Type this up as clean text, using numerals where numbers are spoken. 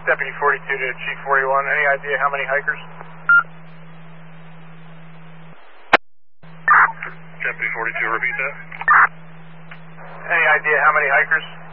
Deputy 42 to Chief 41. Any idea how many hikers? Deputy 42, repeat that. Any idea how many hikers?